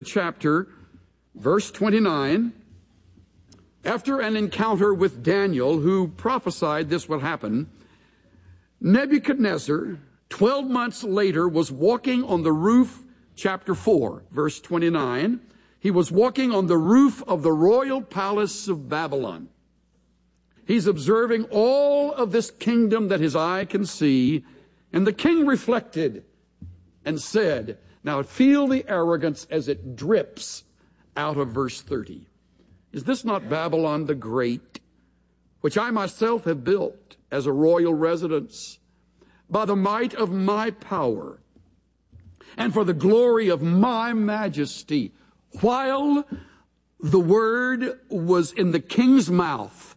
chapter, verse 29, after an encounter with Daniel, who prophesied this would happen, Nebuchadnezzar, 12 months later, was walking on the roof, chapter 4, verse 29. He was walking on the roof of the royal palace of Babylon. He's observing all of this kingdom that his eye can see, and the king reflected and said, now feel the arrogance as it drips out of verse 30. Is this not Babylon the Great, which I myself have built as a royal residence by the might of my power and for the glory of my majesty? While the word was in the king's mouth,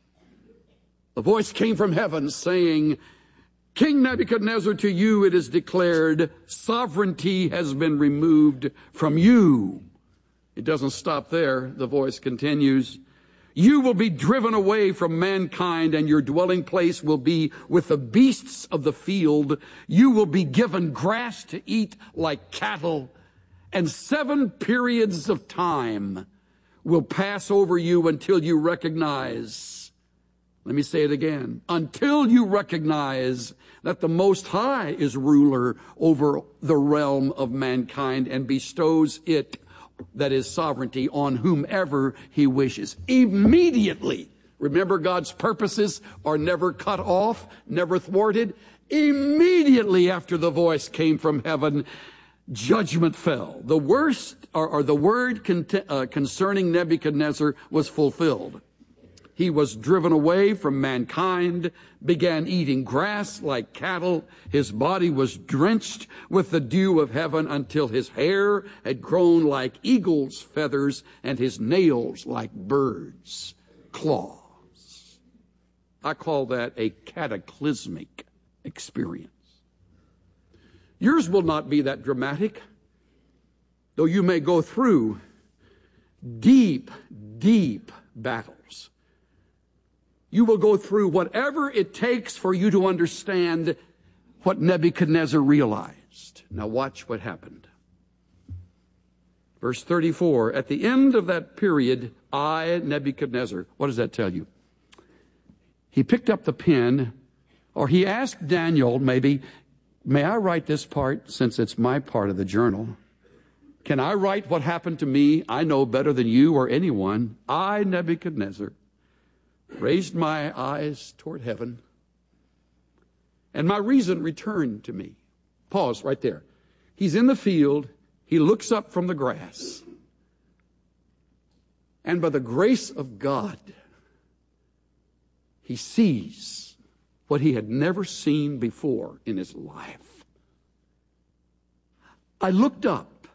a voice came from heaven saying, King Nebuchadnezzar, to you it is declared, sovereignty has been removed from you. It doesn't stop there. The voice continues, you will be driven away from mankind, and your dwelling place will be with the beasts of the field. You will be given grass to eat like cattle, and 7 periods of time will pass over you until you recognize, let me say it again, until you recognize that the Most High is ruler over the realm of mankind and bestows it, that is sovereignty, on whomever he wishes. Immediately, remember, God's purposes are never cut off, never thwarted. Immediately after the voice came from heaven, judgment fell. The worst, or the word concerning Nebuchadnezzar was fulfilled. He was driven away from mankind, began eating grass like cattle. His body was drenched with the dew of heaven until his hair had grown like eagle's feathers and his nails like birds' claws. I call that a cataclysmic experience. Yours will not be that dramatic, though you may go through deep, deep battles. You will go through whatever it takes for you to understand what Nebuchadnezzar realized. Now watch what happened. Verse 34, at the end of that period, I, Nebuchadnezzar, what does that tell you? He picked up the pen, or he asked Daniel, maybe, may I write this part since it's my part of the journal? Can I write what happened to me? I know better than you or anyone. I, Nebuchadnezzar, raised my eyes toward heaven, and my reason returned to me. Pause right there. He's in the field. He looks up from the grass. And by the grace of God, he sees what he had never seen before in his life. I looked up.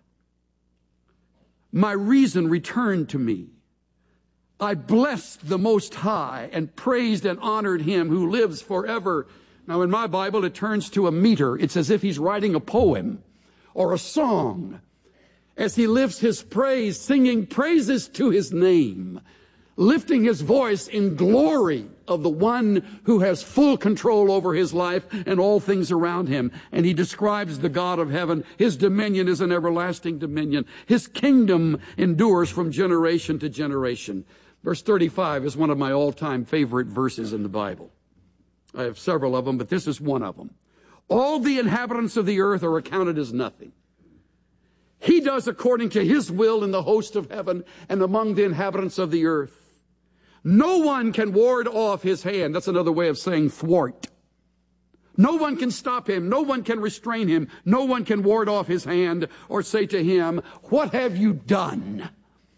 My reason returned to me. I blessed the Most High and praised and honored him who lives forever. Now, in my Bible, it turns to a meter. It's as if he's writing a poem or a song as he lifts his praise, singing praises to his name, lifting his voice in glory of the one who has full control over his life and all things around him. And he describes the God of heaven. His dominion is an everlasting dominion. His kingdom endures from generation to generation. Verse 35 is one of my all-time favorite verses in the Bible. I have several of them, but this is one of them. All the inhabitants of the earth are accounted as nothing. He does according to his will in the host of heaven and among the inhabitants of the earth. No one can ward off his hand. That's another way of saying thwart. No one can stop him. No one can restrain him. No one can ward off his hand or say to him, what have you done?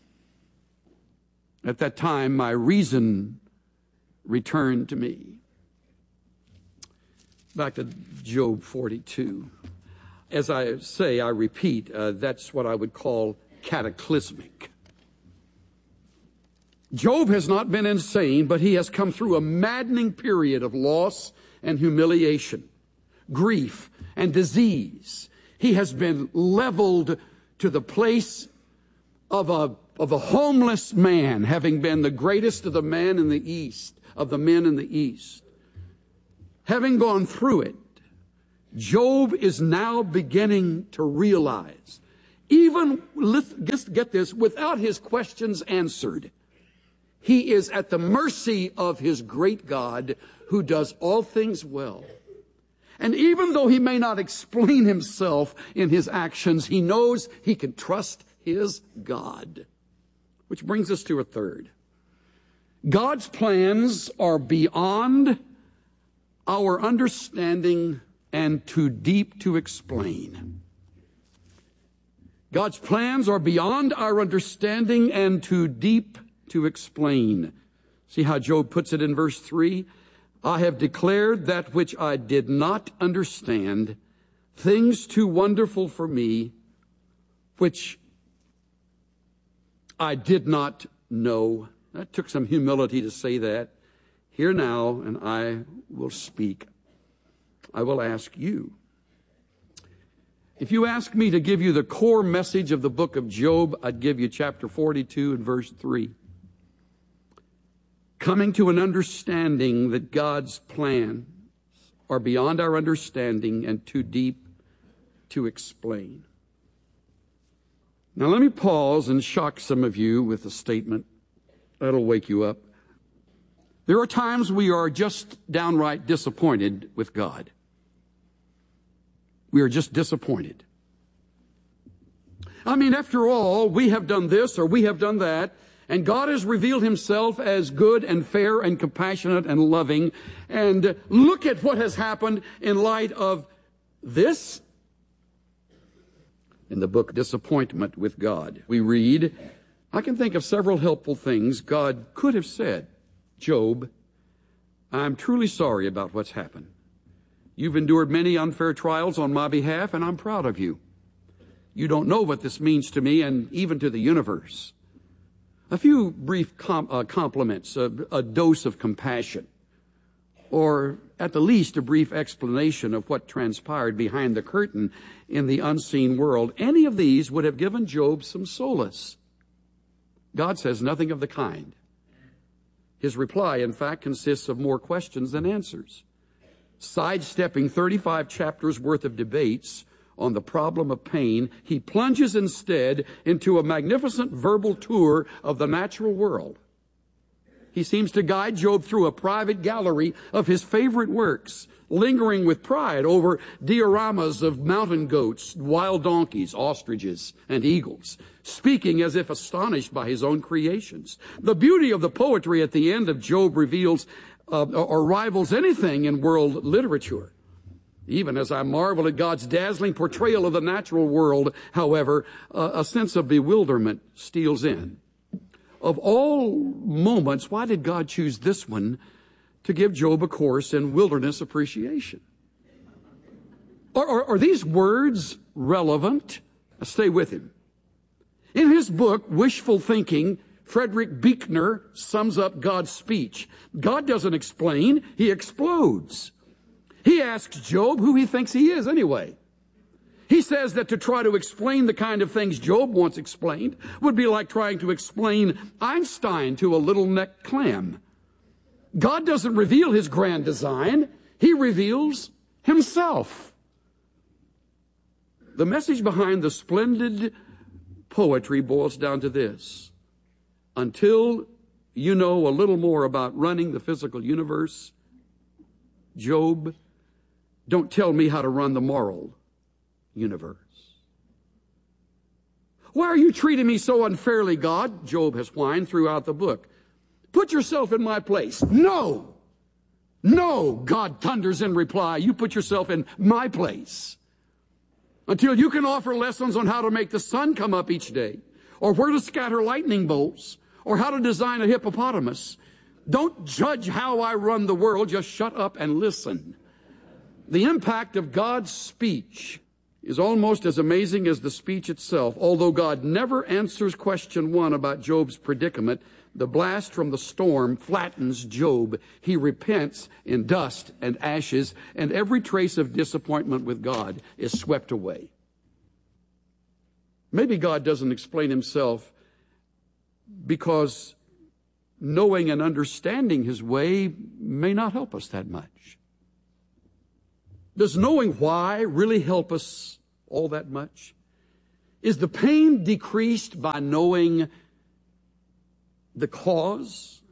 At that time, my reason returned to me. Back to Job 42. As I say, I repeat, that's what I would call cataclysmic. Job has not been insane, but he has come through a maddening period of loss and humiliation, grief and disease. He has been leveled to the place of a homeless man, having been the greatest of the men in the East. Having gone through it, Job is now beginning to realize even, just get this, without his questions answered. He is at the mercy of his great God who does all things well. And even though he may not explain himself in his actions, he knows he can trust his God. Which brings us to a third. God's plans are beyond our understanding and too deep to explain. God's plans are beyond our understanding and too deep to explain. See how Job puts it in verse 3? I have declared that which I did not understand, things too wonderful for me, which I did not know. That took some humility to say that. Hear now, and I will speak. I will ask you. If you ask me to give you the core message of the book of Job, I'd give you chapter 42 and verse 3. Coming to an understanding that God's plans are beyond our understanding and too deep to explain. Now let me pause and shock some of you with a statement that'll wake you up. There are times we are just downright disappointed with God. We are just disappointed. I mean, after all, we have done this or we have done that, and God has revealed himself as good and fair and compassionate and loving. And look at what has happened in light of this. In the book Disappointment with God, we read, I can think of several helpful things God could have said. Job, I'm truly sorry about what's happened. You've endured many unfair trials on my behalf, and I'm proud of you. You don't know what this means to me and even to the universe. A few brief compliments, a dose of compassion, or at the least a brief explanation of what transpired behind the curtain in the unseen world. Any of these would have given Job some solace. God says nothing of the kind. His reply, in fact, consists of more questions than answers. Sidestepping 35 chapters worth of debates on the problem of pain, he plunges instead into a magnificent verbal tour of the natural world. He seems to guide Job through a private gallery of his favorite works, lingering with pride over dioramas of mountain goats, wild donkeys, ostriches, and eagles, speaking as if astonished by his own creations. The beauty of the poetry at the end of Job reveals or rivals anything in world literature. Even as I marvel at God's dazzling portrayal of the natural world, however, a sense of bewilderment steals in. Of all moments, why did God choose this one to give Job a course in wilderness appreciation? Are these words relevant? Stay with him. In his book, Wishful Thinking, Frederick Buechner sums up God's speech. God doesn't explain, he explodes. He asks Job who he thinks he is anyway. He says that to try to explain the kind of things Job wants explained would be like trying to explain Einstein to a little-necked clam. God doesn't reveal his grand design. He reveals himself. The message behind the splendid poetry boils down to this. Until you know a little more about running the physical universe, Job, don't tell me how to run the moral universe. Why are you treating me so unfairly, God? Job has whined throughout the book. Put yourself in my place. No! No, God thunders in reply. You put yourself in my place. Until you can offer lessons on how to make the sun come up each day, or where to scatter lightning bolts, or how to design a hippopotamus. Don't judge how I run the world. Just shut up and listen. The impact of God's speech is almost as amazing as the speech itself. Although God never answers question 1 about Job's predicament, the blast from the storm flattens Job. He repents in dust and ashes, and every trace of disappointment with God is swept away. Maybe God doesn't explain himself because knowing and understanding his way may not help us that much. Does knowing why really help us all that much? Is the pain decreased by knowing the cause?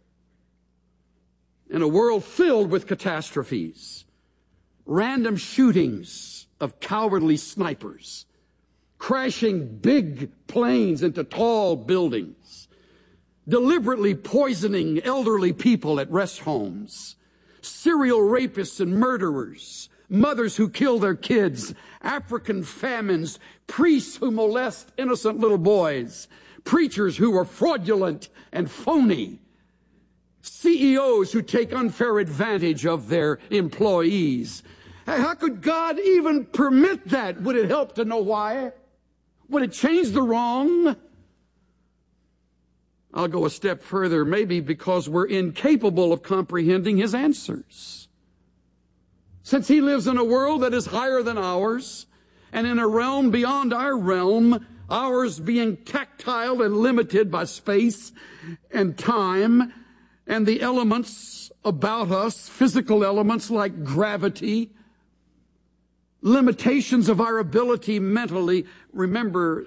In a world filled with catastrophes, random shootings of cowardly snipers, crashing big planes into tall buildings, deliberately poisoning elderly people at rest homes, serial rapists and murderers, mothers who kill their kids, African famines, priests who molest innocent little boys, preachers who are fraudulent and phony, CEOs who take unfair advantage of their employees. How could God even permit that? Would it help to know why? Would it change the wrong? I'll go a step further, maybe because we're incapable of comprehending his answers. Since he lives in a world that is higher than ours, and in a realm beyond our realm, ours being tactile and limited by space and time, and the elements about us, physical elements like gravity, limitations of our ability mentally. Remember,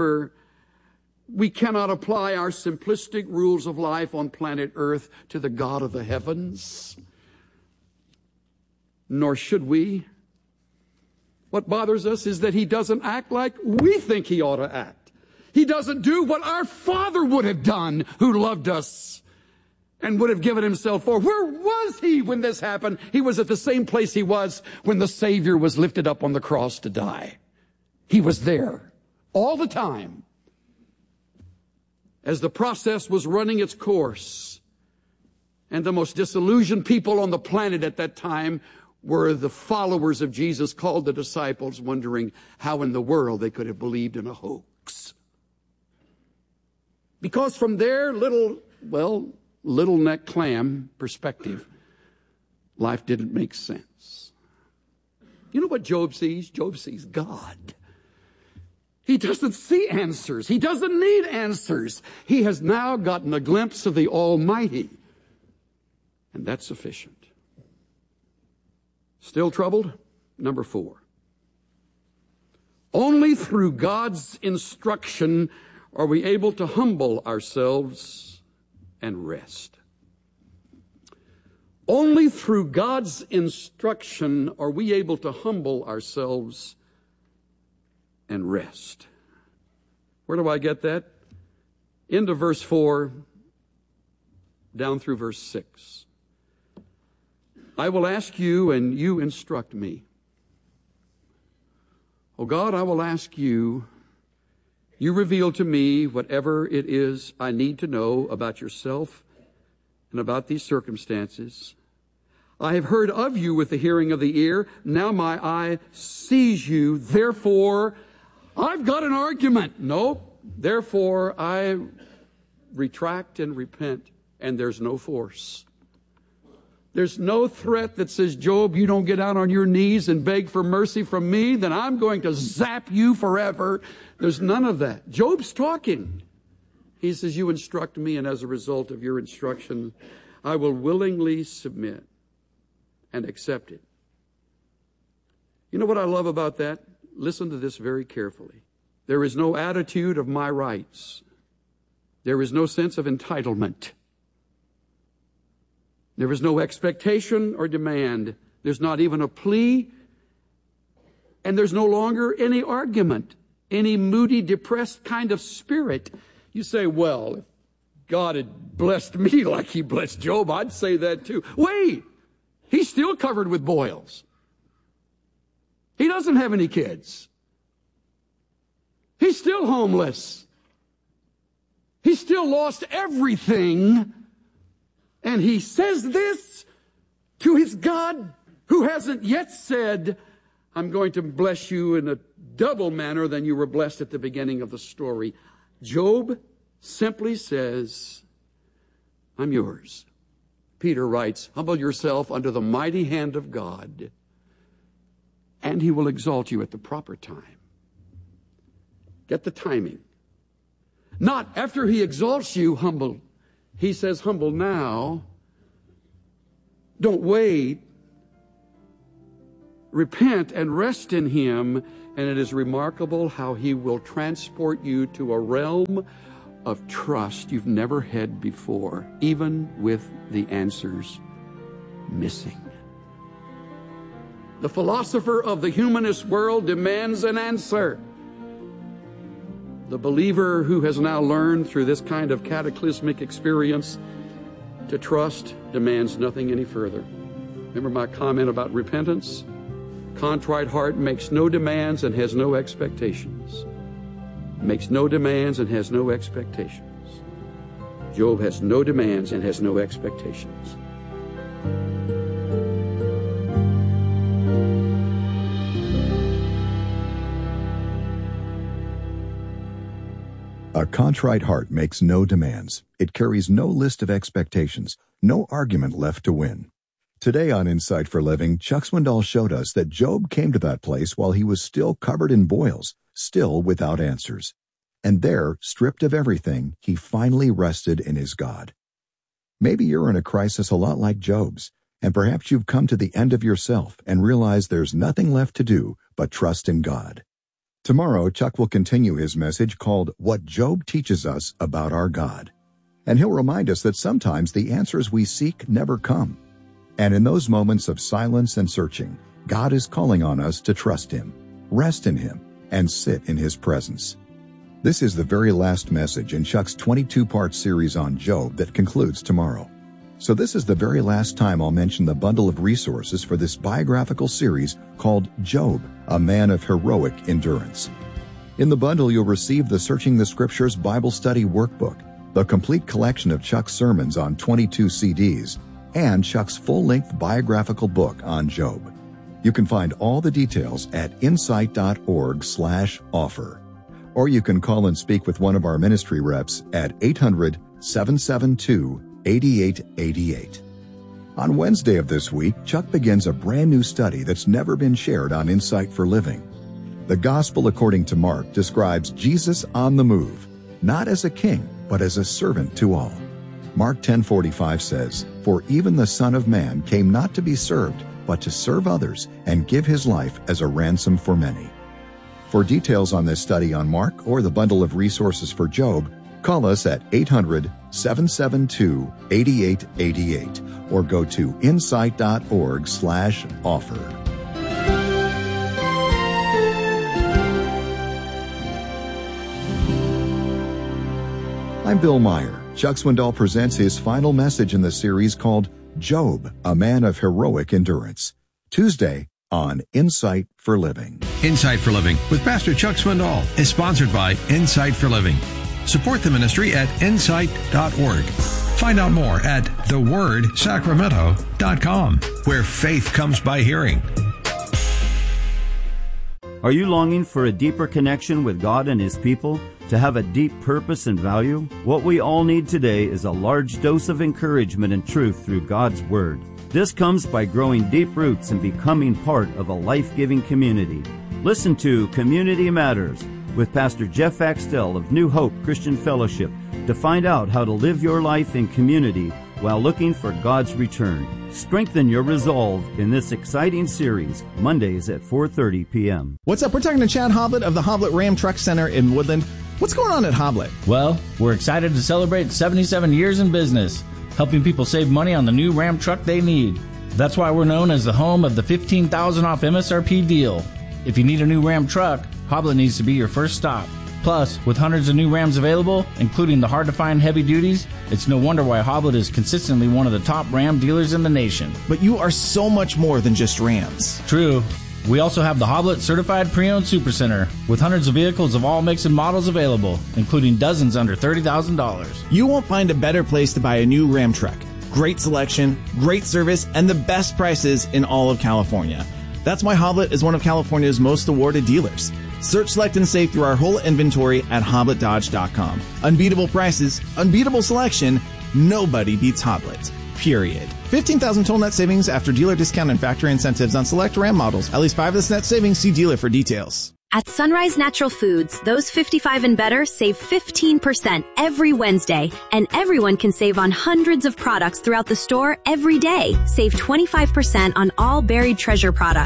we cannot apply our simplistic rules of life on planet Earth to the God of the heavens. Nor should we. What bothers us is that he doesn't act like we think he ought to act. He doesn't do what our Father would have done, who loved us and would have given himself for. Where was he when this happened? He was at the same place he was when the Savior was lifted up on the cross to die. He was there all the time. As the process was running its course, and the most disillusioned people on the planet at that time were the followers of Jesus, called the disciples, wondering how in the world they could have believed in a hoax. Because from their little neck clam perspective, life didn't make sense. You know what Job sees? Job sees God. He doesn't see answers. He doesn't need answers. He has now gotten a glimpse of the Almighty. And that's sufficient. Still troubled? Number 4. Only through God's instruction are we able to humble ourselves and rest. Only through God's instruction are we able to humble ourselves and rest. Where do I get that? Into verse 4, down through verse 6. I will ask you, and you instruct me. Oh God, I will ask you. You reveal to me whatever it is I need to know about yourself and about these circumstances. I have heard of you with the hearing of the ear. Now my eye sees you. Therefore, I've got an argument. Nope. Therefore, I retract and repent, and there's no force. There's no threat that says, Job, you don't get out on your knees and beg for mercy from me, then I'm going to zap you forever. There's none of that. Job's talking. He says, you instruct me, and as a result of your instruction, I will willingly submit and accept it. You know what I love about that? Listen to this very carefully. There is no attitude of my rights. There is no sense of entitlement. There is no expectation or demand. There's not even a plea. And there's no longer any argument, any moody, depressed kind of spirit. You say, well, if God had blessed me like he blessed Job, I'd say that too. Wait, he's still covered with boils. He doesn't have any kids. He's still homeless. He still lost everything. And he says this to his God, who hasn't yet said, I'm going to bless you in a double manner than you were blessed at the beginning of the story. Job simply says, I'm yours. Peter writes, humble yourself under the mighty hand of God, and he will exalt you at the proper time. Get the timing. Not after he exalts you, humble. He says, humble now. Don't wait. Repent and rest in him, And it is remarkable how He will transport you to a realm of trust you've never had before, even with the answers missing. The philosopher of the humanist world demands an answer. The believer who has now learned through this kind of cataclysmic experience to trust demands nothing any further. Remember my comment about repentance? Contrite heart makes no demands and has no expectations. Makes no demands and has no expectations. Job has no demands and has no expectations. A contrite heart makes no demands. It carries no list of expectations, no argument left to win. Today on Insight for Living, Chuck Swindoll showed us that Job came to that place while he was still covered in boils, still without answers. And there, stripped of everything, he finally rested in his God. Maybe you're in a crisis a lot like Job's, and perhaps you've come to the end of yourself and realize there's nothing left to do but trust in God. Tomorrow, Chuck will continue his message called What Job Teaches Us About Our God. And he'll remind us that sometimes the answers we seek never come. And in those moments of silence and searching, God is calling on us to trust Him, rest in Him, and sit in His presence. This is the very last message in Chuck's 22-part series on Job that concludes tomorrow. So this is the very last time I'll mention the bundle of resources for this biographical series called Job, a Man of Heroic Endurance. In the bundle, you'll receive the Searching the Scriptures Bible Study Workbook, the complete collection of Chuck's sermons on 22 CDs, and Chuck's full-length biographical book on Job. You can find all the details at insight.org/offer. Or you can call and speak with one of our ministry reps at 800-772-8888. On Wednesday of this week, Chuck begins a brand new study that's never been shared on Insight for Living. The Gospel according to Mark describes Jesus on the move, not as a king, but as a servant to all. Mark 10:45 says, "For even the Son of Man came not to be served, but to serve others and give His life as a ransom for many." For details on this study on Mark or the bundle of resources for Job, call us at 800-772-8888 or go to insight.org/offer. I'm Bill Meyer. Chuck Swindoll presents his final message in the series called Job, a Man of Heroic Endurance. Tuesday on Insight for Living. Insight for Living with Pastor Chuck Swindoll is sponsored by Insight for Living. Support the ministry at insight.org. Find out more at thewordsacramento.com, where faith comes by hearing. Are you longing for a deeper connection with God and His people? To have a deep purpose and value? What we all need today is a large dose of encouragement and truth through God's Word. This comes by growing deep roots and becoming part of a life-giving community. Listen to Community Matters with Pastor Jeff Axtell of New Hope Christian Fellowship to find out how to live your life in community while looking for God's return. Strengthen your resolve in this exciting series, Mondays at 4:30 p.m. What's up? We're talking to Chad Hoblet of the Hoblet Ram Truck Center in Woodland. What's going on at Hoblet? Well, we're excited to celebrate 77 years in business, helping people save money on the new Ram truck they need. That's why we're known as the home of the 15,000 off MSRP deal. If you need a new Ram truck, Hoblet needs to be your first stop. Plus, with hundreds of new Rams available, including the hard-to-find heavy duties, it's no wonder why Hoblet is consistently one of the top Ram dealers in the nation. But you are so much more than just Rams. True. We also have the Hoblet Certified Pre-Owned Supercenter, with hundreds of vehicles of all makes and models available, including dozens under $30,000. You won't find a better place to buy a new Ram truck. Great selection, great service, and the best prices in all of California. That's why Hoblet is one of California's most awarded dealers. Search, select, and save through our whole inventory at HobletDodge.com. Unbeatable prices, unbeatable selection, nobody beats Hoblet. Period. 15,000 total net savings after dealer discount and factory incentives on select Ram models. At least 5 of this net savings. See dealer for details. At Sunrise Natural Foods, those 55 and better save 15% every Wednesday, and everyone can save on hundreds of products throughout the store every day. Save 25% on all Buried Treasure products,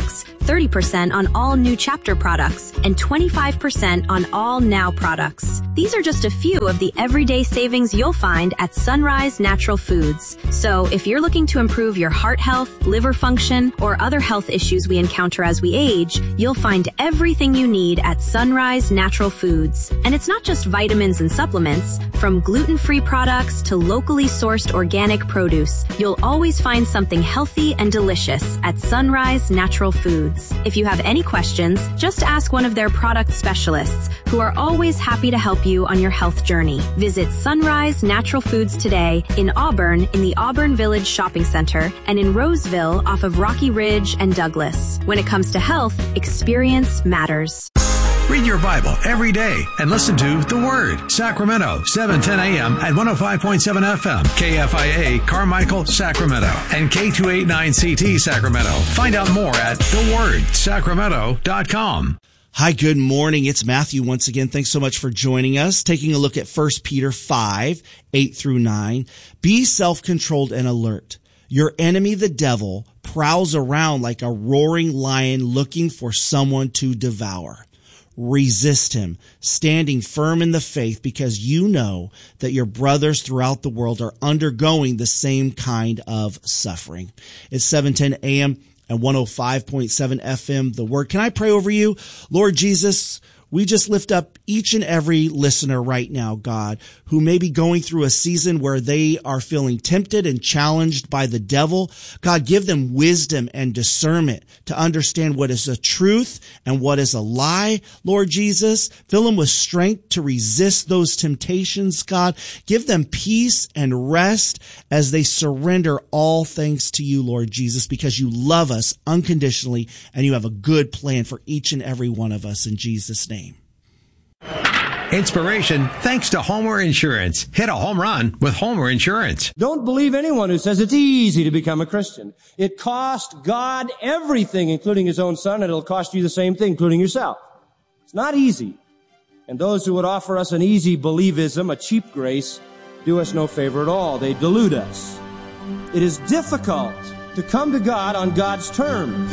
30% on all new Chapter products and 25% on all Now products. These are just a few of the everyday savings you'll find at Sunrise Natural Foods. So if you're looking to improve your heart health, liver function, or other health issues we encounter as we age, you'll find everything you need at Sunrise Natural Foods. And it's not just vitamins and supplements. From gluten-free products to locally sourced organic produce, you'll always find something healthy and delicious at Sunrise Natural Foods. If you have any questions, just ask one of their product specialists, who are always happy to help you on your health journey. Visit Sunrise Natural Foods today in Auburn in the Auburn Village Shopping Center and in Roseville off of Rocky Ridge and Douglas. When it comes to health, experience matters. Read your Bible every day and listen to The Word. Sacramento, 7:10 a.m. at 105.7 FM. KFIA, Carmichael, Sacramento. And K289CT, Sacramento. Find out more at thewordsacramento.com. Hi, good morning. It's Matthew once again. Thanks so much for joining us. Taking a look at 1 Peter 5, 8 through 9. Be self-controlled and alert. Your enemy, the devil, prowls around like a roaring lion looking for someone to devour. Resist him, standing firm in the faith, because you know that your brothers throughout the world are undergoing the same kind of suffering. It's 7:10 a.m. and 105.7 FM, The Word. Can I pray over you? Lord Jesus, we just lift up each and every listener right now, God, who may be going through a season where they are feeling tempted and challenged by the devil. God, give them wisdom and discernment to understand what is a truth and what is a lie, Lord Jesus. Fill them with strength to resist those temptations, God. Give them peace and rest as they surrender all things to you, Lord Jesus, because you love us unconditionally and you have a good plan for each and every one of us in Jesus' name. Inspiration thanks to Homer Insurance. Hit a home run with Homer Insurance. Don't believe anyone who says it's easy to become a Christian. It cost God everything, including his own son, and it'll cost you the same thing, including yourself. It's not easy. And those who would offer us an easy believism, a cheap grace, do us no favor at all. They delude us. It is difficult to come to God on God's terms.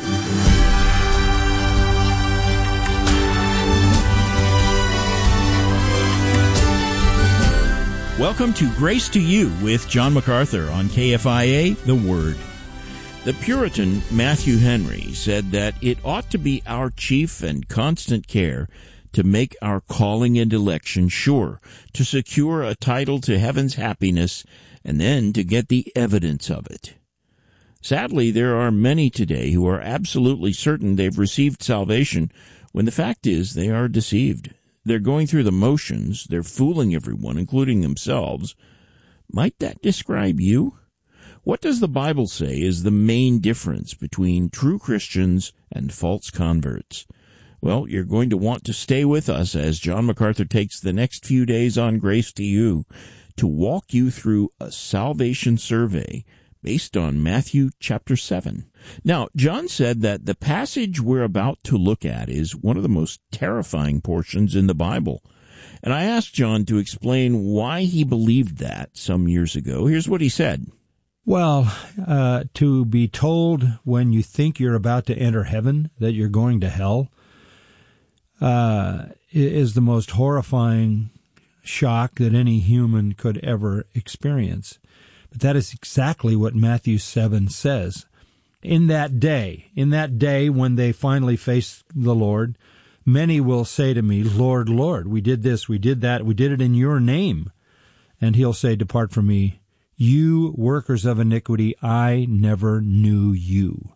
Welcome to Grace to You with John MacArthur on KFIA, The Word. The Puritan Matthew Henry said that it ought to be our chief and constant care to make our calling and election sure, to secure a title to heaven's happiness, and then to get the evidence of it. Sadly, there are many today who are absolutely certain they've received salvation, when the fact is they are deceived. They're going through the motions. They're fooling everyone, including themselves. Might that describe you? What does the Bible say is the main difference between true Christians and false converts? Well, you're going to want to stay with us as John MacArthur takes the next few days on Grace to You to walk you through a salvation survey based on Matthew chapter 7. Now, John said that the passage we're about to look at is one of the most terrifying portions in the Bible. And I asked John to explain why he believed that some years ago. Here's what he said. Well, to be told when you think you're about to enter heaven that you're going to hell is the most horrifying shock that any human could ever experience. But that is exactly what Matthew 7 says. In that day when they finally face the Lord, many will say to me, Lord, Lord, we did this, we did that, we did it in your name. And he'll say, depart from me, you workers of iniquity, I never knew you.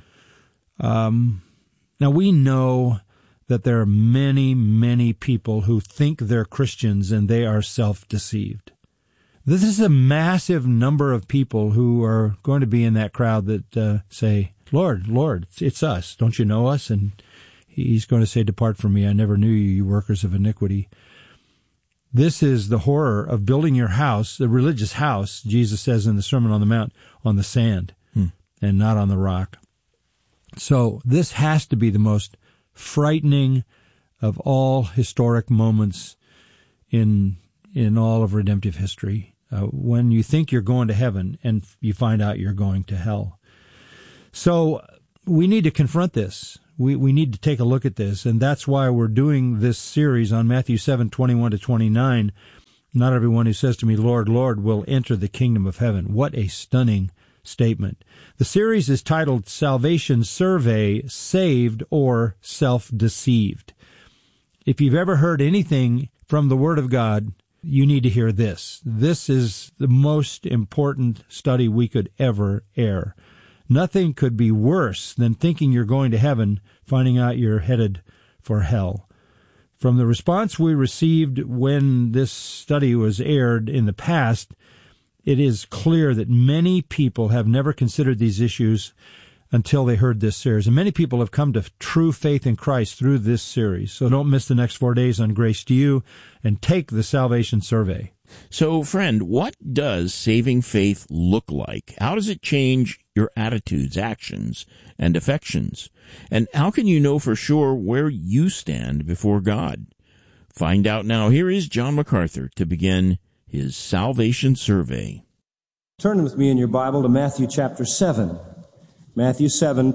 Now we know that there are many, many people who think they're Christians and they are self-deceived. This is a massive number of people who are going to be in that crowd that say, Lord, Lord, it's us. Don't you know us? And he's going to say, depart from me. I never knew you, you workers of iniquity. This is the horror of building your house, the religious house, Jesus says in the Sermon on the Mount, on the sand and not on the rock. So this has to be the most frightening of all historic moments in all of redemptive history. When you think you're going to heaven and you find out you're going to hell. So we need to confront this. We need to take a look at this, and that's why we're doing this series on Matthew 7:21-29. Not everyone who says to me, Lord, Lord, will enter the kingdom of heaven. What a stunning statement. The series is titled Salvation Survey, Saved or Self-Deceived. If you've ever heard anything from the Word of God, you need to hear this. This is the most important study we could ever air. Nothing could be worse than thinking you're going to heaven, finding out you're headed for hell. From the response we received when this study was aired in the past, it is clear that many people have never considered these issues until they heard this series. And many people have come to true faith in Christ through this series. So don't miss the next 4 days on Grace to You and take the Salvation Survey. So, friend, what does saving faith look like? How does it change your attitudes, actions, and affections? And how can you know for sure where you stand before God? Find out now. Here is John MacArthur to begin his Salvation Survey. Turn with me in your Bible to Matthew chapter 7. Matthew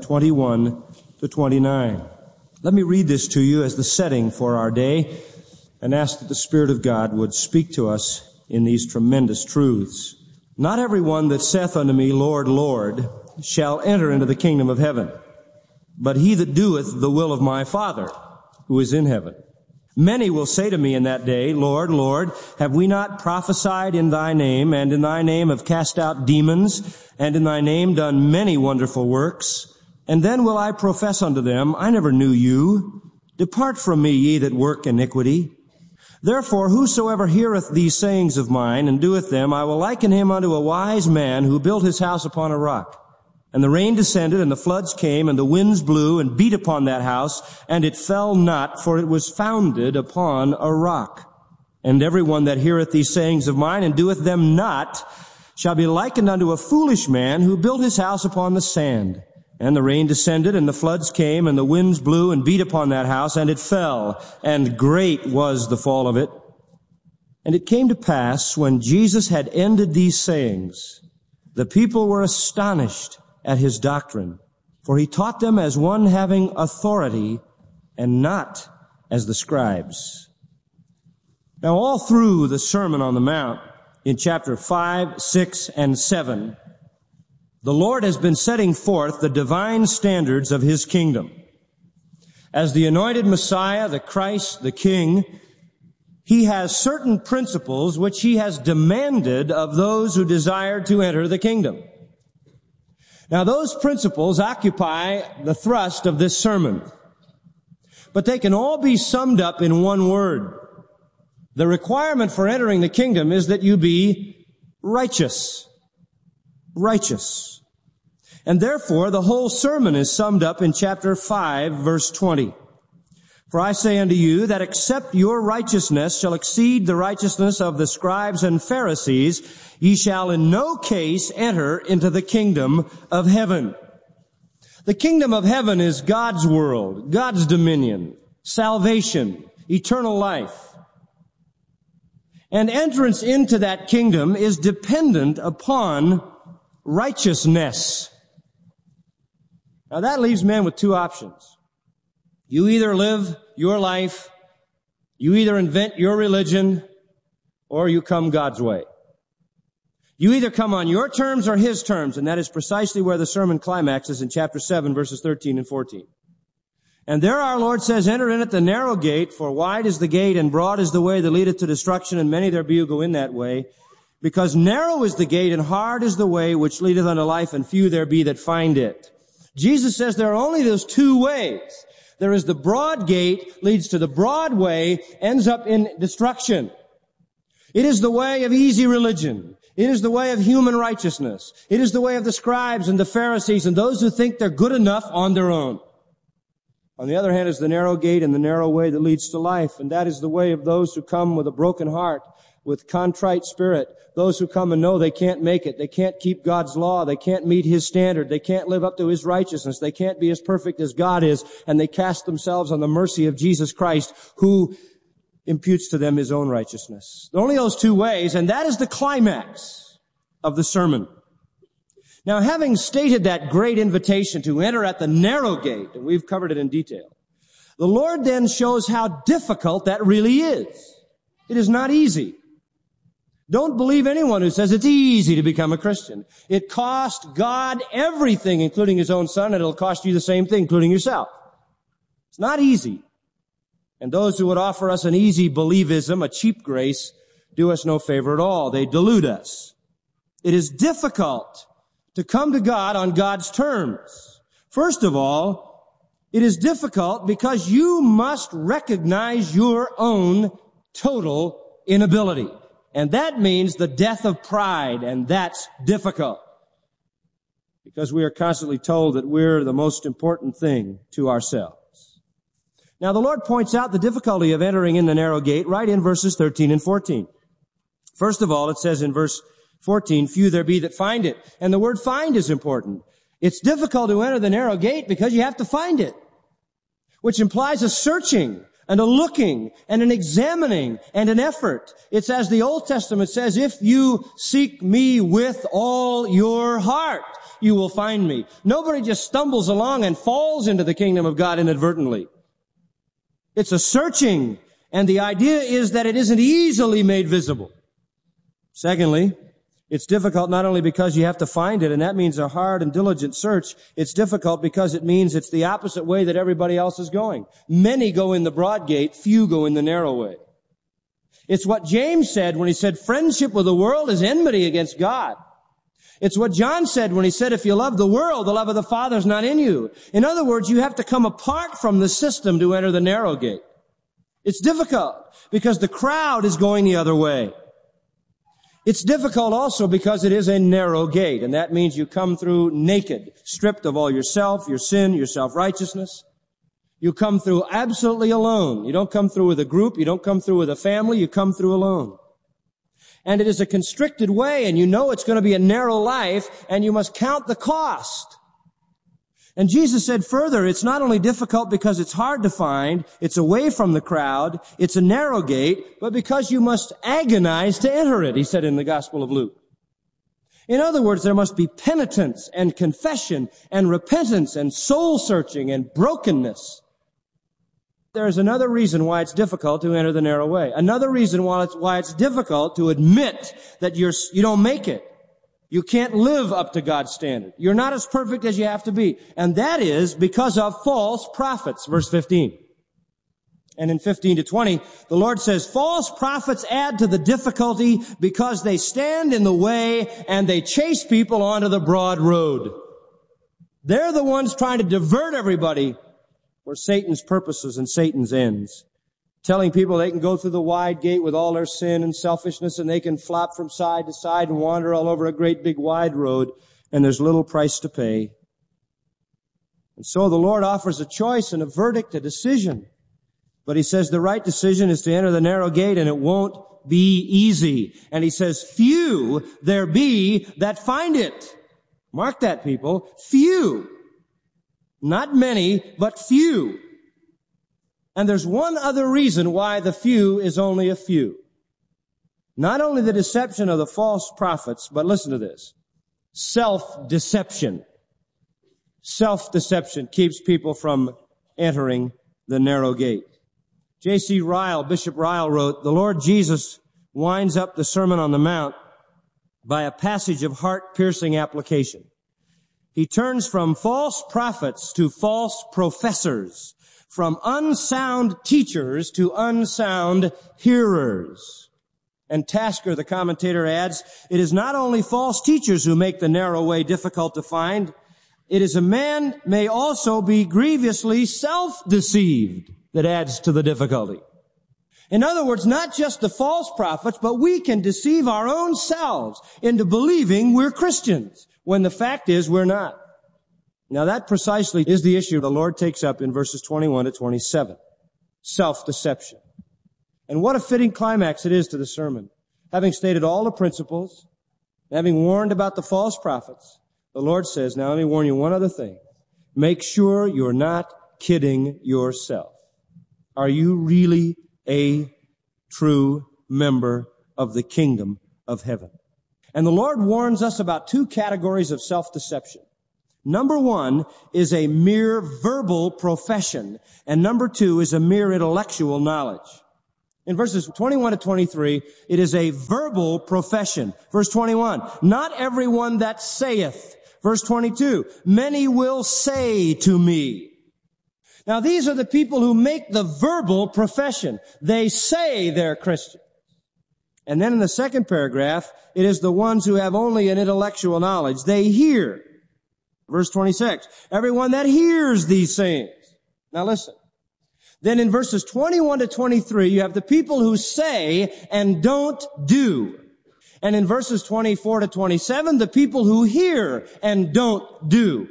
7:21-29. Let me read this to you as the setting for our day and ask that the Spirit of God would speak to us in these tremendous truths. Not everyone that saith unto me, Lord, Lord, shall enter into the kingdom of heaven, but he that doeth the will of my Father who is in heaven. Many will say to me in that day, Lord, Lord, have we not prophesied in thy name, and in thy name have cast out demons, and in thy name done many wonderful works? And then will I profess unto them, I never knew you. Depart from me, ye that work iniquity. Therefore, whosoever heareth these sayings of mine, and doeth them, I will liken him unto a wise man who built his house upon a rock. And the rain descended, and the floods came, and the winds blew, and beat upon that house, and it fell not, for it was founded upon a rock. And every one that heareth these sayings of mine, and doeth them not, shall be likened unto a foolish man who built his house upon the sand. And the rain descended, and the floods came, and the winds blew, and beat upon that house, and it fell, and great was the fall of it. And it came to pass, when Jesus had ended these sayings, the people were astonished at his doctrine, for he taught them as one having authority, and not as the scribes. Now, all through the Sermon on the Mount, in chapter 5, 6, and 7, the Lord has been setting forth the divine standards of his kingdom. As the anointed Messiah, the Christ, the King, he has certain principles which he has demanded of those who desire to enter the kingdom. Now, those principles occupy the thrust of this sermon, but they can all be summed up in one word. The requirement for entering the kingdom is that you be righteous. Righteous. And therefore, the whole sermon is summed up in chapter 5, verse 20. For I say unto you that except your righteousness shall exceed the righteousness of the scribes and Pharisees, ye shall in no case enter into the kingdom of heaven. The kingdom of heaven is God's world, God's dominion, salvation, eternal life. And entrance into that kingdom is dependent upon righteousness. Now that leaves men with two options. You either live your life, you either invent your religion, or you come God's way. You either come on your terms or his terms, and that is precisely where the sermon climaxes in chapter 7, verses 13 and 14. And there our Lord says, enter in at the narrow gate, for wide is the gate and broad is the way that leadeth to destruction, and many there be who go in that way. Because narrow is the gate and hard is the way which leadeth unto life, and few there be that find it. Jesus says there are only those two ways. There is the broad gate, leads to the broad way, ends up in destruction. It is the way of easy religion. It is the way of human righteousness. It is the way of the scribes and the Pharisees and those who think they're good enough on their own. On the other hand is the narrow gate and the narrow way that leads to life, and that is the way of those who come with a broken heart, with contrite spirit, those who come and know they can't make it, they can't keep God's law, they can't meet his standard, they can't live up to his righteousness, they can't be as perfect as God is, and they cast themselves on the mercy of Jesus Christ, who imputes to them his own righteousness. Only those two ways, and that is the climax of the sermon. Now, having stated that great invitation to enter at the narrow gate, and we've covered it in detail, the Lord then shows how difficult that really is. It is not easy. Don't believe anyone who says it's easy to become a Christian. It cost God everything, including His own Son, and it'll cost you the same thing, including yourself. It's not easy. And those who would offer us an easy believism, a cheap grace, do us no favor at all. They delude us. It is difficult to come to God on God's terms. First of all, it is difficult because you must recognize your own total inability. And that means the death of pride, and that's difficult. Because we are constantly told that we're the most important thing to ourselves. Now, the Lord points out the difficulty of entering in the narrow gate right in verses 13 and 14. First of all, it says in verse 14, few there be that find it. And the word find is important. It's difficult to enter the narrow gate because you have to find it, which implies a searching and a looking and an examining and an effort. It's as the Old Testament says, if you seek me with all your heart, you will find me. Nobody just stumbles along and falls into the kingdom of God inadvertently. It's a searching, and the idea is that it isn't easily made visible. Secondly, it's difficult not only because you have to find it, and that means a hard and diligent search. It's difficult because it means it's the opposite way that everybody else is going. Many go in the broad gate, few go in the narrow way. It's what James said when he said, friendship with the world is enmity against God. It's what John said when he said, if you love the world, the love of the Father is not in you. In other words, you have to come apart from the system to enter the narrow gate. It's difficult because the crowd is going the other way. It's difficult also because it is a narrow gate, and that means you come through naked, stripped of all yourself, your sin, your self-righteousness. You come through absolutely alone. You don't come through with a group. You don't come through with a family. You come through alone. And it is a constricted way, and you know it's going to be a narrow life, and you must count the cost. And Jesus said further, it's not only difficult because it's hard to find, it's away from the crowd, it's a narrow gate, but because you must agonize to enter it, he said in the Gospel of Luke. In other words, there must be penitence and confession and repentance and soul searching and brokenness. There is another reason why it's difficult to enter the narrow way. Another reason why it's difficult to admit that you don't make it. You can't live up to God's standard. You're not as perfect as you have to be. And that is because of false prophets, verse 15. And in 15 to 20, the Lord says, false prophets add to the difficulty because they stand in the way and they chase people onto the broad road. They're the ones trying to divert everybody for Satan's purposes and Satan's ends. Telling people they can go through the wide gate with all their sin and selfishness and they can flop from side to side and wander all over a great big wide road and there's little price to pay. And so the Lord offers a choice and a verdict, a decision. But he says the right decision is to enter the narrow gate and it won't be easy. And he says, few there be that find it. Mark that, people. Few. Not many, but few. And there's one other reason why the few is only a few. Not only the deception of the false prophets, but listen to this. Self-deception. Self-deception keeps people from entering the narrow gate. J.C. Ryle, Bishop Ryle wrote, the Lord Jesus winds up the Sermon on the Mount by a passage of heart-piercing application. He turns from false prophets to false professors, from unsound teachers to unsound hearers. And Tasker, the commentator, adds, it is not only false teachers who make the narrow way difficult to find, it is a man may also be grievously self-deceived that adds to the difficulty. In other words, not just the false prophets, but we can deceive our own selves into believing we're Christians, when the fact is we're not. Now that precisely is the issue the Lord takes up in verses 21 to 27. Self-deception. And what a fitting climax it is to the sermon. Having stated all the principles, having warned about the false prophets, the Lord says, now let me warn you one other thing. Make sure you're not kidding yourself. Are you really a true member of the kingdom of heaven? And the Lord warns us about two categories of self-deception. Number one is a mere verbal profession, and number two is a mere intellectual knowledge. In verses 21 to 23, it is a verbal profession. Verse 21, not everyone that saith. Verse 22, many will say to me. Now these are the people who make the verbal profession. They say they're Christian. And then in the second paragraph, it is the ones who have only an intellectual knowledge. They hear. Verse 26, everyone that hears these sayings. Now listen. Then in verses 21 to 23, you have the people who say and don't do. And in verses 24 to 27, the people who hear and don't do.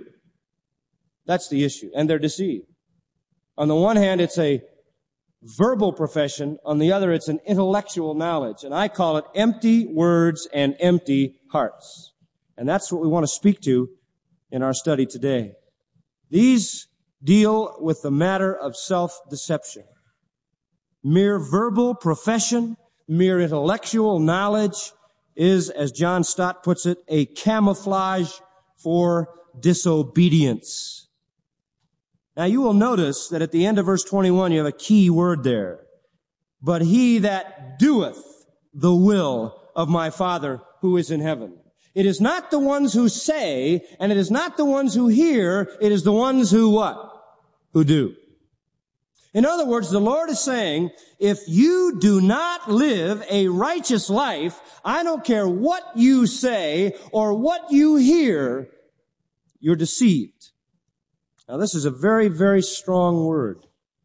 That's the issue. And they're deceived. On the one hand, it's a verbal profession. On the other, it's an intellectual knowledge. And I call it empty words and empty hearts. And that's what we want to speak to in our study today. These deal with the matter of self-deception. Mere verbal profession, mere intellectual knowledge is, as John Stott puts it, a camouflage for disobedience. Now you will notice that at the end of verse 21 you have a key word there. But he that doeth the will of my Father who is in heaven. It is not the ones who say, and it is not the ones who hear, it is the ones who what? Who do. In other words, the Lord is saying, if you do not live a righteous life, I don't care what you say or what you hear, you're deceived. Now this is a very, very strong word.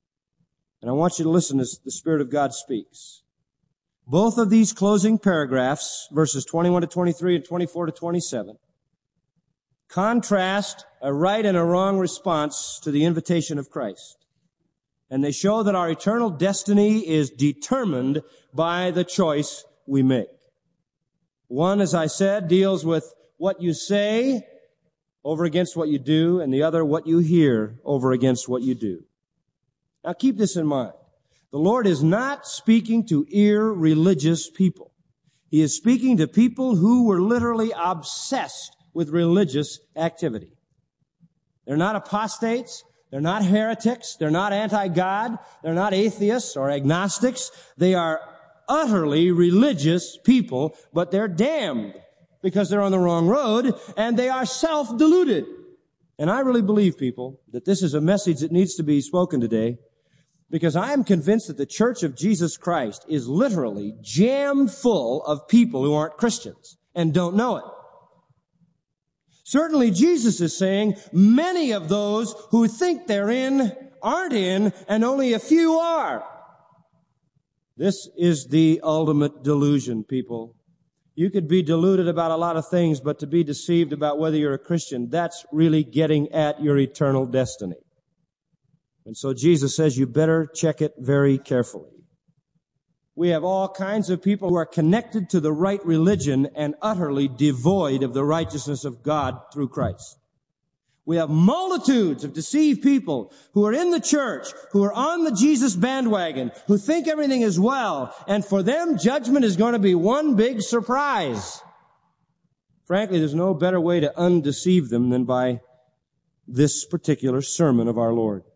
And I want you to listen as the Spirit of God speaks. Both of these closing paragraphs, verses 21 to 23 and 24 to 27, contrast a right and a wrong response to the invitation of Christ. And they show that our eternal destiny is determined by the choice we make. One, as I said, deals with what you say over against what you do, and the other, what you hear over against what you do. Now keep this in mind. The Lord is not speaking to irreligious people. He is speaking to people who were literally obsessed with religious activity. They're not apostates. They're not heretics. They're not anti-God. They're not atheists or agnostics. They are utterly religious people, but they're damned because they're on the wrong road and they are self-deluded. And I really believe, people, that this is a message that needs to be spoken today, because I am convinced that the Church of Jesus Christ is literally jam full of people who aren't Christians and don't know it. Certainly Jesus is saying many of those who think they're in aren't in, and only a few are. This is the ultimate delusion, people. You could be deluded about a lot of things, but to be deceived about whether you're a Christian, that's really getting at your eternal destiny. And so Jesus says you better check it very carefully. We have all kinds of people who are connected to the right religion and utterly devoid of the righteousness of God through Christ. We have multitudes of deceived people who are in the church, who are on the Jesus bandwagon, who think everything is well, and for them, judgment is going to be one big surprise. Frankly, there's no better way to undeceive them than by this particular sermon of our Lord.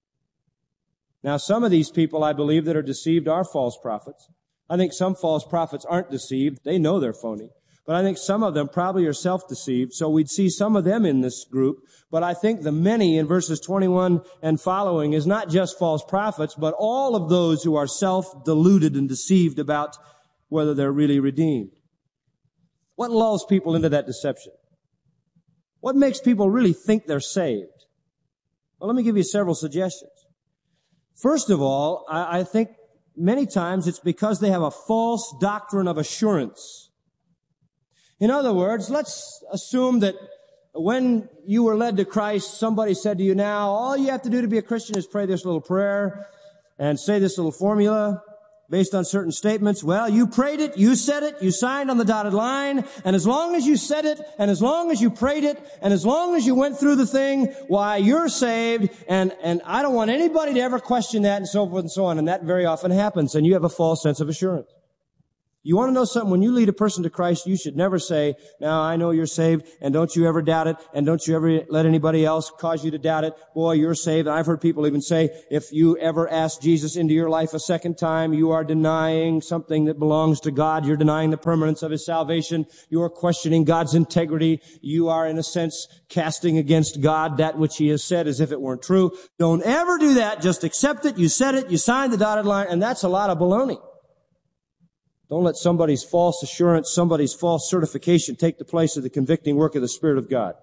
Now, some of these people, I believe, that are deceived are false prophets. I think some false prophets aren't deceived. They know they're phony. But I think some of them probably are self-deceived, so we'd see some of them in this group. But I think the many in verses 21 and following is not just false prophets, but all of those who are self-deluded and deceived about whether they're really redeemed. What lulls people into that deception? What makes people really think they're saved? Well, let me give you several suggestions. First of all, I think many times it's because they have a false doctrine of assurance. In other words, let's assume that when you were led to Christ, somebody said to you, now, all you have to do to be a Christian is pray this little prayer and say this little formula based on certain statements. Well, you prayed it, you said it, you signed on the dotted line, and as long as you said it, and as long as you prayed it, and as long as you went through the thing, why, you're saved, and I don't want anybody to ever question that, and so forth and so on, and that very often happens, and you have a false sense of assurance. You want to know something? When you lead a person to Christ, you should never say, now I know you're saved, and don't you ever doubt it, and don't you ever let anybody else cause you to doubt it. Boy, you're saved. And I've heard people even say, if you ever ask Jesus into your life a second time, you are denying something that belongs to God. You're denying the permanence of His salvation. You are questioning God's integrity. You are, in a sense, casting against God that which He has said as if it weren't true. Don't ever do that. Just accept it. You said it. You signed the dotted line, and that's a lot of baloney. Don't let somebody's false assurance, somebody's false certification take the place of the convicting work of the Spirit of God.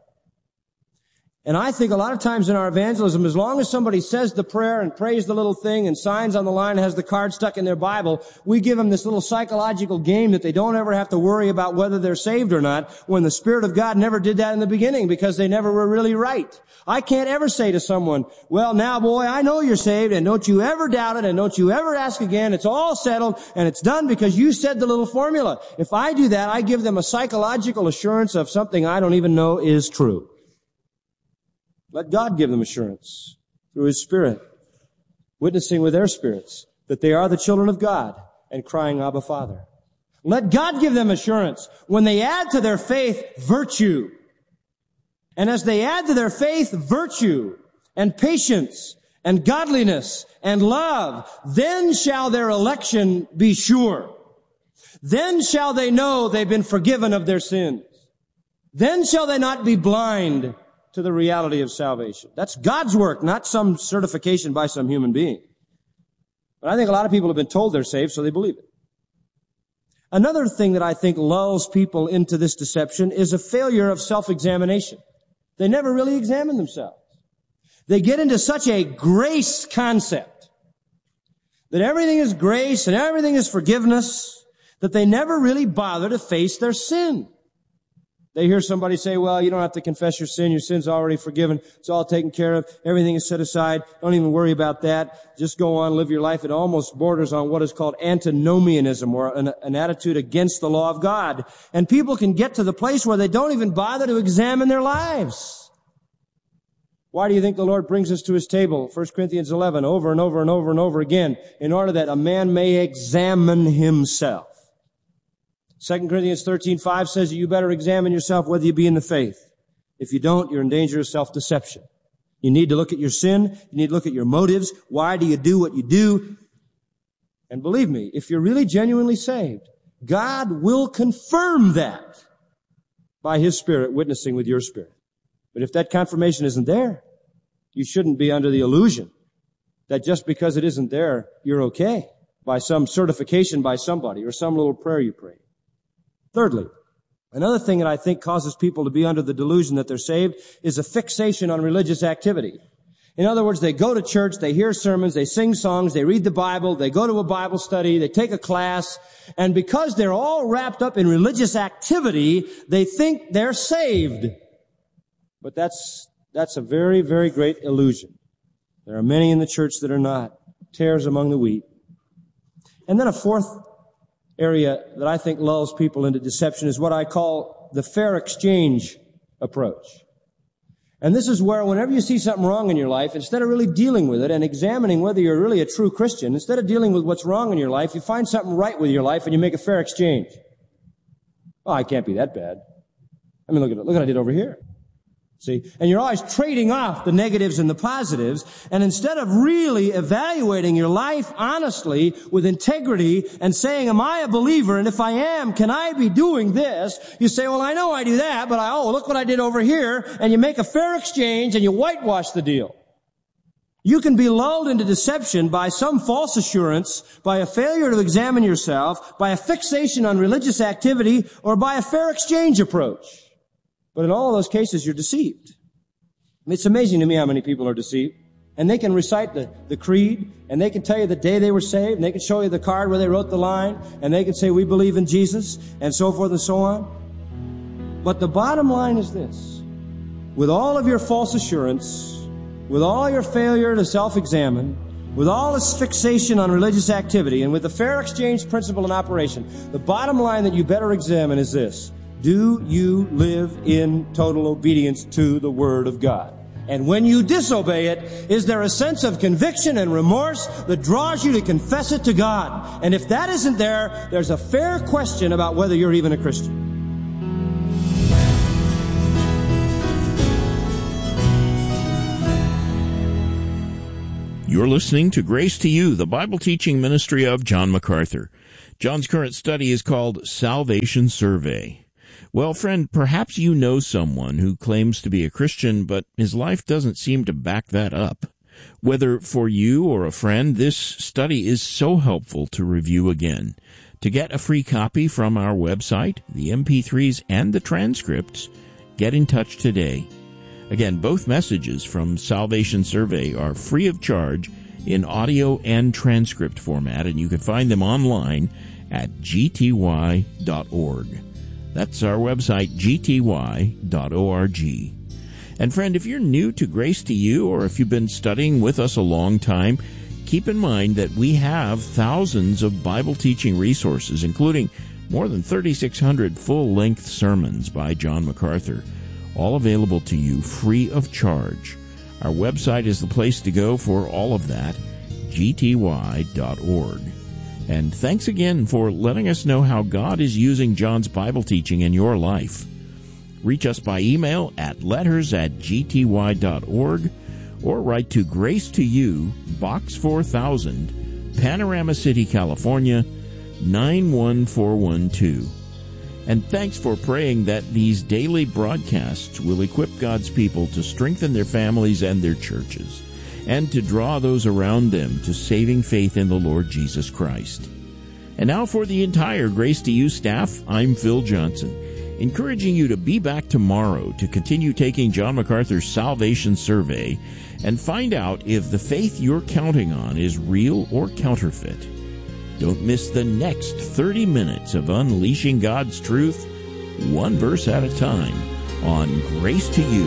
And I think a lot of times in our evangelism, as long as somebody says the prayer and prays the little thing and signs on the line and has the card stuck in their Bible, we give them this little psychological game that they don't ever have to worry about whether they're saved or not, when the Spirit of God never did that in the beginning because they never were really right. I can't ever say to someone, well, now, boy, I know you're saved, and don't you ever doubt it, and don't you ever ask again. It's all settled, and it's done because you said the little formula. If I do that, I give them a psychological assurance of something I don't even know is true. Let God give them assurance through His Spirit, witnessing with their spirits that they are the children of God and crying, Abba, Father. Let God give them assurance when they add to their faith virtue. And as they add to their faith virtue and patience and godliness and love, then shall their election be sure. Then shall they know they've been forgiven of their sins. Then shall they not be blind to the reality of salvation. That's God's work, not some certification by some human being. But I think a lot of people have been told they're saved, so they believe it. Another thing that I think lulls people into this deception is a failure of self-examination. They never really examine themselves. They get into such a grace concept that everything is grace and everything is forgiveness that they never really bother to face their sin. They hear somebody say, well, you don't have to confess your sin. Your sin's already forgiven. It's all taken care of. Everything is set aside. Don't even worry about that. Just go on, live your life. It almost borders on what is called antinomianism, or an attitude against the law of God. And people can get to the place where they don't even bother to examine their lives. Why do you think the Lord brings us to His table, 1 Corinthians 11, over and over and over and over again, in order that a man may examine himself? 2 Corinthians 13:5 says that you better examine yourself whether you be in the faith. If you don't, you're in danger of self-deception. You need to look at your sin. You need to look at your motives. Why do you do what you do? And believe me, if you're really genuinely saved, God will confirm that by His Spirit witnessing with your spirit. But if that confirmation isn't there, you shouldn't be under the illusion that just because it isn't there, you're okay by some certification by somebody or some little prayer you pray. Thirdly, another thing that I think causes people to be under the delusion that they're saved is a fixation on religious activity. In other words, they go to church, they hear sermons, they sing songs, they read the Bible, they go to a Bible study, they take a class, and because they're all wrapped up in religious activity, they think they're saved. But that's a very, very great illusion. There are many in the church that are not. Tares among the wheat. And then a fourth area that I think lulls people into deception is what I call the fair exchange approach. And this is where whenever you see something wrong in your life, instead of really dealing with it and examining whether you're really a true Christian, instead of dealing with what's wrong in your life, you find something right with your life and you make a fair exchange. Oh, I can't be that bad. I mean, look what I did over here. See? And you're always trading off the negatives and the positives. And instead of really evaluating your life honestly with integrity and saying, am I a believer? And if I am, can I be doing this? You say, well, I know I do that, but look what I did over here. And you make a fair exchange and you whitewash the deal. You can be lulled into deception by some false assurance, by a failure to examine yourself, by a fixation on religious activity, or by a fair exchange approach. But in all of those cases, you're deceived. I mean, it's amazing to me how many people are deceived. And they can recite the creed, and they can tell you the day they were saved, and they can show you the card where they wrote the line, and they can say, we believe in Jesus, and so forth and so on. But the bottom line is this. With all of your false assurance, with all your failure to self-examine, with all this fixation on religious activity, and with the fair exchange principle in operation, the bottom line that you better examine is this. Do you live in total obedience to the Word of God? And when you disobey it, is there a sense of conviction and remorse that draws you to confess it to God? And if that isn't there, there's a fair question about whether you're even a Christian. You're listening to Grace to You, the Bible teaching ministry of John MacArthur. John's current study is called Salvation Survey. Well, friend, perhaps you know someone who claims to be a Christian, but his life doesn't seem to back that up. Whether for you or a friend, this study is so helpful to review again. To get a free copy from our website, the MP3s and the transcripts, get in touch today. Again, both messages from Salvation Survey are free of charge in audio and transcript format, and you can find them online at gty.org. That's our website, gty.org. And friend, if you're new to Grace to You, or if you've been studying with us a long time, keep in mind that we have thousands of Bible teaching resources, including more than 3,600 full-length sermons by John MacArthur, all available to you free of charge. Our website is the place to go for all of that, gty.org. And thanks again for letting us know how God is using John's Bible teaching in your life. Reach us by email at letters@gty.org or write to Grace to You, Box 4000, Panorama City, California, 91412. And thanks for praying that these daily broadcasts will equip God's people to strengthen their families and their churches, and to draw those around them to saving faith in the Lord Jesus Christ. And now for the entire Grace to You staff, I'm Phil Johnson, encouraging you to be back tomorrow to continue taking John MacArthur's Salvation Survey and find out if the faith you're counting on is real or counterfeit. Don't miss the next 30 minutes of unleashing God's truth, one verse at a time, on Grace to You.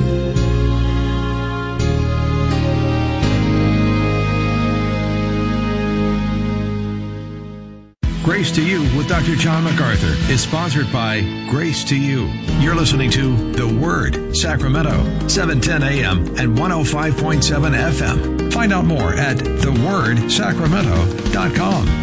Grace to You with Dr. John MacArthur is sponsored by Grace to You. You're listening to The Word, Sacramento, 710 AM and 105.7 FM. Find out more at thewordsacramento.com.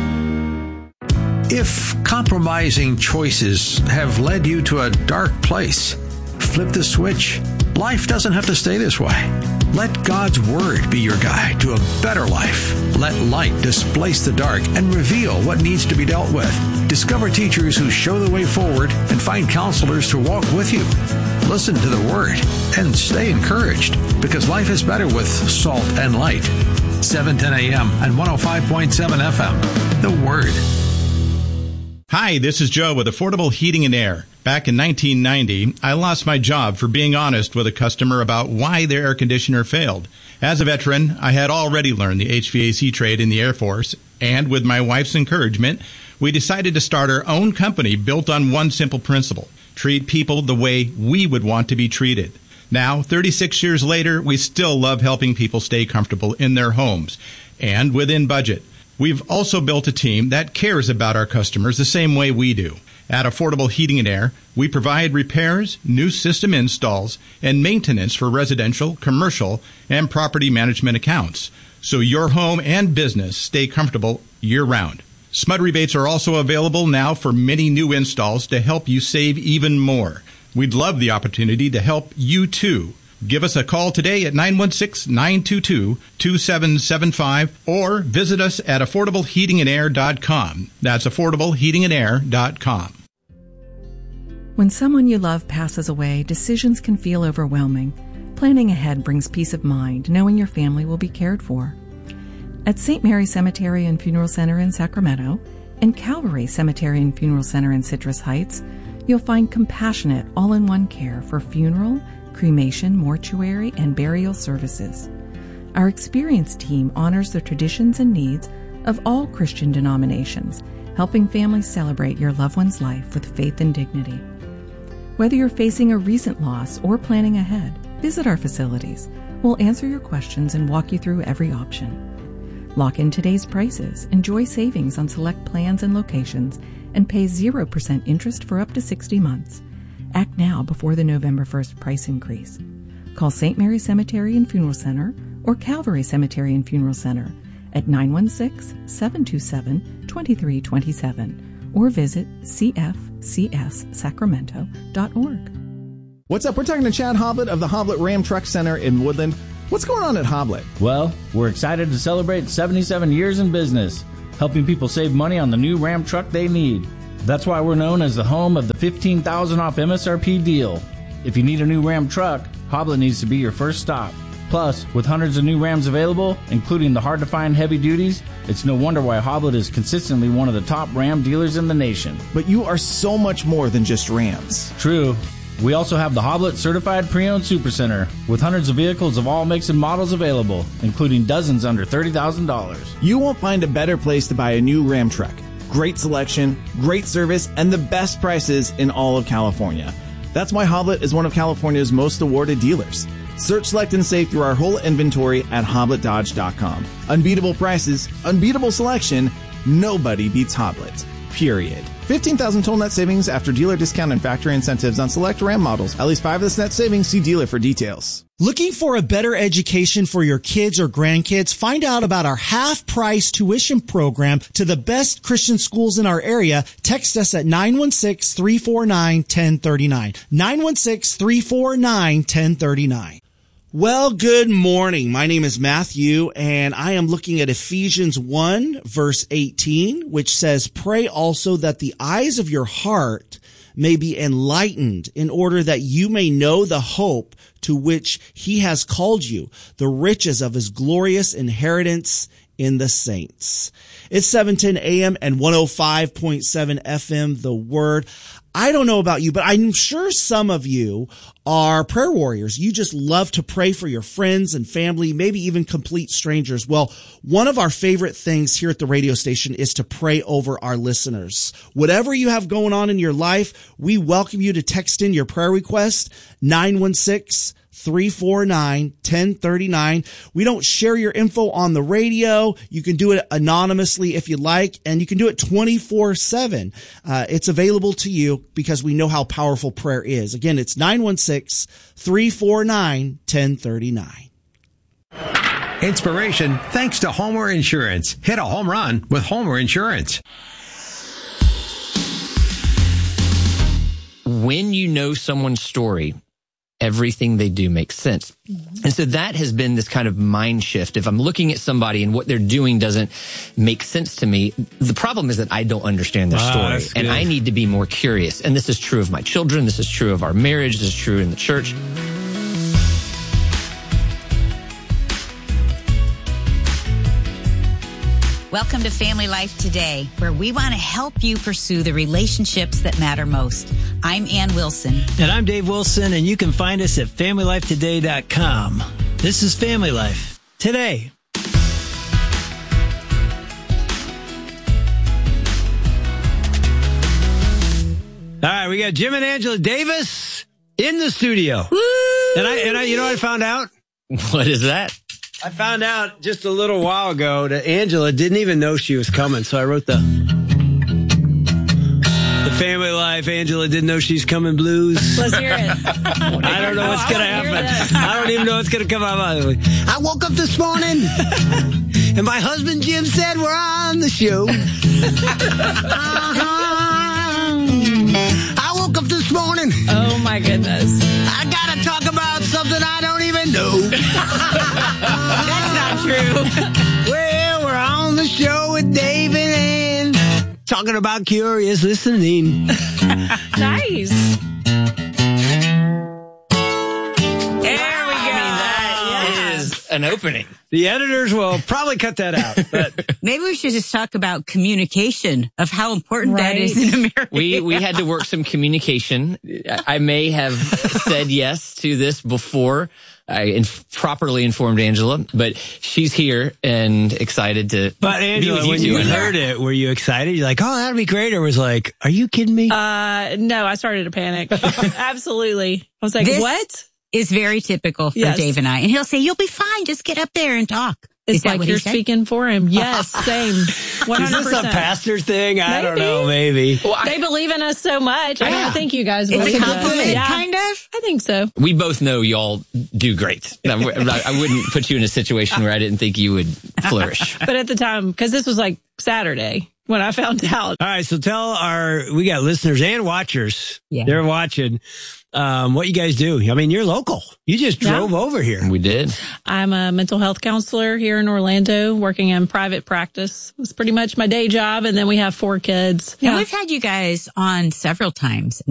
If compromising choices have led you to a dark place, flip the switch. Life doesn't have to stay this way. Let God's Word be your guide to a better life. Let light displace the dark and reveal what needs to be dealt with. Discover teachers who show the way forward and find counselors to walk with you. Listen to the Word and stay encouraged, because life is better with salt and light. 710 AM and 105.7 FM. The Word. Hi, this is Joe with Affordable Heating and Air. Back in 1990, I lost my job for being honest with a customer about why their air conditioner failed. As a veteran, I had already learned the HVAC trade in the Air Force, and with my wife's encouragement, we decided to start our own company built on one simple principle: treat people the way we would want to be treated. Now, 36 years later, we still love helping people stay comfortable in their homes and within budget. We've also built a team that cares about our customers the same way we do. At Affordable Heating and Air, we provide repairs, new system installs, and maintenance for residential, commercial, and property management accounts, so your home and business stay comfortable year-round. SMUD rebates are also available now for many new installs to help you save even more. We'd love the opportunity to help you, too. Give us a call today at 916-922-2775 or visit us at affordableheatingandair.com. That's affordableheatingandair.com. When someone you love passes away, decisions can feel overwhelming. Planning ahead brings peace of mind, knowing your family will be cared for. At St. Mary Cemetery and Funeral Center in Sacramento and Calvary Cemetery and Funeral Center in Citrus Heights, you'll find compassionate, all-in-one care for funeral, cremation, mortuary, and burial services. Our experienced team honors the traditions and needs of all Christian denominations, helping families celebrate your loved one's life with faith and dignity. Whether you're facing a recent loss or planning ahead, visit our facilities. We'll answer your questions and walk you through every option. Lock in today's prices, enjoy savings on select plans and locations, and pay 0% interest for up to 60 months. Act now before the November 1st price increase. Call St. Mary Cemetery and Funeral Center or Calvary Cemetery and Funeral Center at 916-727-2327 or visit cfcssacramento.org. What's up? We're talking to Chad Hoblet of the Hoblet Ram Truck Center in Woodland. What's going on at Hoblet? Well, we're excited to celebrate 77 years in business, helping people save money on the new Ram truck they need. That's why we're known as the home of the 15,000 off MSRP deal. If you need a new Ram truck, Hoblet needs to be your first stop. Plus, with hundreds of new Rams available, including the hard-to-find heavy duties, it's no wonder why Hoblet is consistently one of the top Ram dealers in the nation. But you are so much more than just Rams. True. We also have the Hoblet Certified Pre-Owned Supercenter, with hundreds of vehicles of all makes and models available, including dozens under $30,000. You won't find a better place to buy a new Ram truck. Great selection, great service, and the best prices in all of California. That's why Hoblet is one of California's most awarded dealers. Search, select, and save through our whole inventory at HobletDodge.com. Unbeatable prices, unbeatable selection, nobody beats Hoblet. Period. 15,000 total net savings after dealer discount and factory incentives on select Ram models. At least 5 of this net savings. See dealer for details. Looking for a better education for your kids or grandkids? Find out about our half-price tuition program to the best Christian schools in our area. Text us at 916-349-1039. 916-349-1039. Well, good morning. My name is Matthew, and I am looking at Ephesians 1, verse 18, which says, "Pray also that the eyes of your heart may be enlightened, in order that you may know the hope to which he has called you, the riches of his glorious inheritance in the saints." It's 7:10 a.m. and 105.7 FM, The Word. I don't know about you, but I'm sure some of you are prayer warriors. You just love to pray for your friends and family, maybe even complete strangers. Well, one of our favorite things here at the radio station is to pray over our listeners. Whatever you have going on in your life, we welcome you to text in your prayer request, 916-349-1039. We don't share your info on the radio. You can do it anonymously if you like, and you can do it 24/7. It's available to you because we know how powerful prayer is. Again, it's 916-349-1039. Inspiration thanks to Homer Insurance. Hit a home run with Homer Insurance. When you know someone's story, everything they do makes sense. And so that has been this kind of mind shift. If I'm looking at somebody and what they're doing doesn't make sense to me, the problem is that I don't understand their story. And I need to be more curious. And this is true of my children. This is true of our marriage. This is true in the church. Welcome to Family Life Today, where we want to help you pursue the relationships that matter most. I'm Ann Wilson. And I'm Dave Wilson, and you can find us at FamilyLifeToday.com. This is Family Life Today. All right, we got Jim and Angela Davis in the studio. Woo! And I, you know what I found out? What is that? I found out just a little while ago that Angela didn't even know she was coming, so I wrote the Family Life, Angela didn't know she's coming blues. Let's hear it. I don't know what's going to happen. I don't even know what's going to come out of it. I woke up this morning, and my husband Jim said we're on the show. I woke up this morning. Oh, my goodness. I got to talk about something I don't even know. That's not true. Well, we're on the show with Dave and Ann, talking about curious listening. Nice. An opening. The editors will probably cut that out. But maybe we should just talk about communication, of how important that is in America. We had to work some communication. I may have said yes to this before I properly informed Angela, but she's here and excited to. But Angela, when you heard it, were you excited? You're like, oh, that'd be great, or was like, are you kidding me? No, I started to panic. Absolutely. I was like, what? Is very typical for Dave and I. And he'll say, you'll be fine. Just get up there and talk. It's like you're speaking for him. Yes, same. 100%. Is this a pastor thing? I don't know, maybe. They believe in us so much. I don't think you guys It's believe a compliment, us. kind of? I think so. We both know y'all do great. I wouldn't put you in a situation where I didn't think you would flourish. But at the time, because this was like Saturday when I found out. All right, so we got listeners and watchers. Yeah. They're watching. What you guys do. I mean, you're local. You just drove over here. We did. I'm a mental health counselor here in Orlando, working in private practice. It's pretty much my day job. And then we have 4 kids. And we've had you guys on several times.